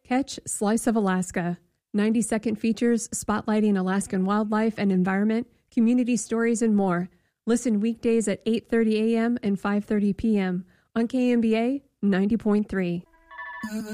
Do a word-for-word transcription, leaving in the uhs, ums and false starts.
Catch Slice of Alaska, ninety second features spotlighting Alaskan wildlife and environment, community stories, and more. Listen weekdays at eight thirty a.m. and five thirty p.m. on K M B A ninety point three.